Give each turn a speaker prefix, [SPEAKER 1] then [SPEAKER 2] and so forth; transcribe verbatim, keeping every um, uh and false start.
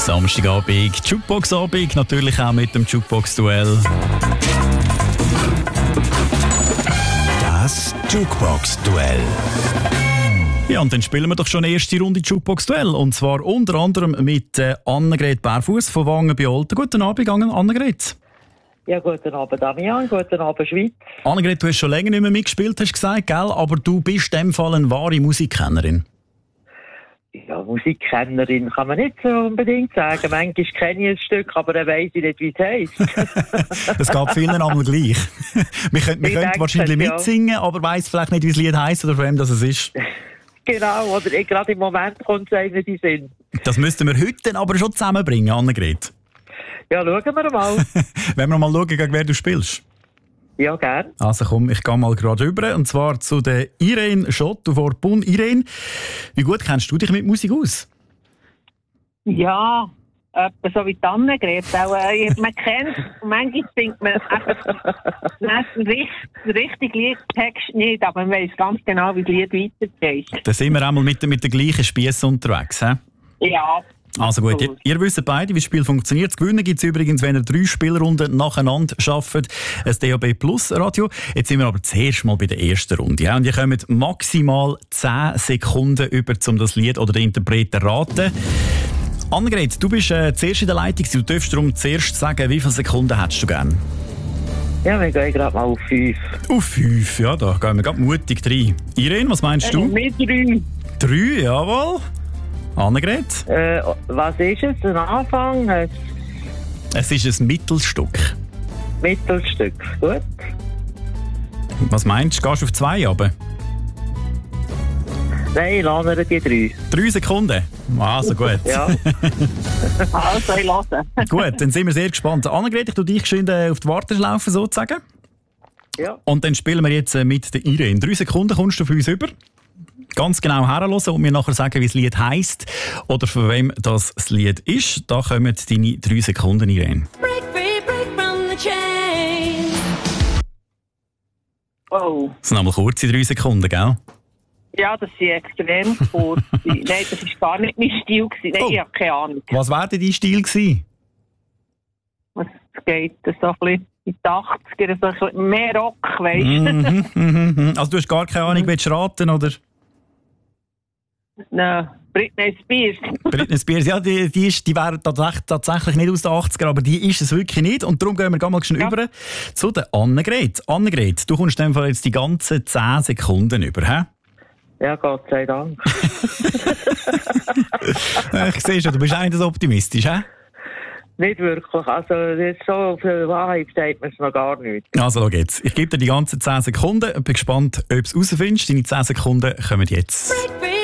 [SPEAKER 1] Samstagabend, Jukebox-Abend, natürlich auch mit dem Jukebox-Duell.
[SPEAKER 2] Das Jukebox-Duell.
[SPEAKER 1] Ja, und dann spielen wir doch schon eine erste Runde Jukebox-Duell. Und zwar unter anderem mit äh, Annegret Bärfuss von Wangen bei Olten. Guten Abend, Annegret.
[SPEAKER 3] Ja, guten Abend, Damian. Guten Abend, Schweiz.
[SPEAKER 1] Annegret, du hast schon länger nicht mehr mitgespielt, hast du gesagt, gell? Aber du bist in dem Fall eine wahre Musikkennerin.
[SPEAKER 3] Ja, Musikkennerin kann man nicht so unbedingt sagen. Manchmal kenne ich ein Stück, aber dann weiss ich nicht, wie es heisst.
[SPEAKER 1] Das geht vielen einmal gleich. Wir können, wir können wahrscheinlich ja mitsingen, aber weiss vielleicht nicht, wie das Lied heisst oder von wem das es ist.
[SPEAKER 3] Genau, oder gerade im Moment kommt es einem in den Sinn. Das
[SPEAKER 1] müssten wir heute dann aber schon zusammenbringen, Annegret.
[SPEAKER 3] Ja, schauen wir mal.
[SPEAKER 1] Wenn wir mal schauen, gegen wer du spielst.
[SPEAKER 3] Ja, gerne.
[SPEAKER 1] Also komm, ich gehe mal gerade rüber. Und zwar zu der Irene Schott vor Bun. Irene, wie gut kennst du dich mit Musik aus?
[SPEAKER 4] Ja, etwa so wie die Annegret. Auch, äh, man kennt, manchmal singt man einfach den richtigen Liedtext nicht, aber man weiss ganz genau, wie das Lied weitergeht.
[SPEAKER 1] Da sind wir einmal mit, mit den gleichen Spiessen unterwegs, he?
[SPEAKER 4] Ja.
[SPEAKER 1] Also gut, ihr, ihr wisst beide, wie das Spiel funktioniert. Das Gewinnen gibt es übrigens, wenn ihr drei Spielrunden nacheinander schafft. Ein D A B Plus Radio. Jetzt sind wir aber zuerst mal bei der ersten Runde. Ja? Und ihr kommt maximal zehn Sekunden über, um das Lied oder den Interpreten zu raten. Annegret, du bist äh, zuerst in der Leitung. Du darfst darum zuerst sagen, wie viele Sekunden hättest du gern?
[SPEAKER 3] Ja, wir gehen gerade mal auf fünf.
[SPEAKER 1] Auf fünf, ja, da gehen wir gerade mutig rein. Irene, was meinst
[SPEAKER 4] äh,
[SPEAKER 1] du?
[SPEAKER 4] Mit drei.
[SPEAKER 1] Drei, jawohl. Annegret?
[SPEAKER 3] Äh, was ist es? Ein Anfang? Ein
[SPEAKER 1] es ist ein Mittelstück.
[SPEAKER 3] Mittelstück, gut.
[SPEAKER 1] Was meinst du? Gehst du auf zwei runter?
[SPEAKER 3] Nein, lassen wir die drei.
[SPEAKER 1] Drei Sekunden? Also gut.
[SPEAKER 3] Ja.
[SPEAKER 4] Also, ich lasse.
[SPEAKER 1] Gut, dann sind wir sehr gespannt. Annegret, ich tue dich schön auf die Warteschlaufe sozusagen.
[SPEAKER 3] Ja.
[SPEAKER 1] Und dann spielen wir jetzt mit der Irene. Drei Sekunden kommst du auf uns über. Ganz genau herhören und mir nachher sagen, wie das Lied heisst oder von wem das, das Lied ist. Da kommen deine drei Sekunden, Irene.
[SPEAKER 5] Break free, break from the chain.
[SPEAKER 4] Oh.
[SPEAKER 1] Das sind einmal kurze drei Sekunden, gell?
[SPEAKER 4] Ja, das sind extrem kurz. Nein, das war gar nicht mein Stil. Nein,
[SPEAKER 1] Oh.
[SPEAKER 4] ich habe keine Ahnung.
[SPEAKER 1] Was wäre denn dein Stil gewesen?
[SPEAKER 4] Was geht das so ein bisschen in die achtziger, so ein bisschen mehr Rock, weißt du?
[SPEAKER 1] Mhm, mhm, mhm. Also du hast gar keine Ahnung, willst du raten, oder?
[SPEAKER 4] Nein, Britney Spears.
[SPEAKER 1] Britney Spears, ja, die, die, ist, die wäre tatsächlich, tatsächlich nicht aus den achtziger, aber die ist es wirklich nicht. Und darum gehen wir mal schnell
[SPEAKER 4] Ja.
[SPEAKER 1] über zu der Annegret. Annegret, du kommst in dem Fall jetzt die ganzen zehn Sekunden über, hä?
[SPEAKER 3] Ja, Gott sei Dank.
[SPEAKER 1] Ich sehe schon, du bist eigentlich optimistisch, hä?
[SPEAKER 3] Nicht wirklich. Also, jetzt so viel Wahrheit sagt man es noch gar nicht.
[SPEAKER 1] Also, schau jetzt. Ich gebe dir die ganzen zehn Sekunden. Bin gespannt, ob du es herausfindest. Deine zehn Sekunden kommen jetzt.
[SPEAKER 5] Break free.